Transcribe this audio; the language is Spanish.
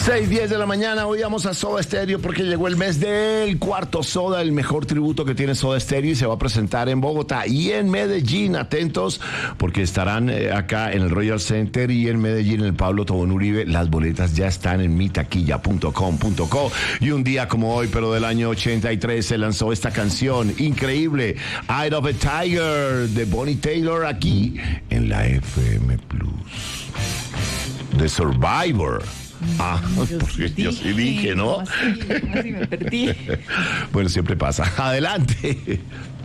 6:10 de la mañana, hoy vamos a Soda Stereo porque llegó el mes del Cuarto Soda, el mejor tributo que tiene Soda Stereo, y se va a presentar en Bogotá y en Medellín. Atentos porque estarán acá en el Royal Center y en Medellín en el Pablo Tobón Uribe. Las boletas ya están en mitaquilla.com.co. Y un día como hoy, pero del año 83, se lanzó esta canción increíble, Eye of a Tiger, de Bonnie Taylor, aquí en la FM Plus. The Survivor. Yo sí dije, ¿no? ¿Cómo así me perdí? Bueno, siempre pasa. Adelante.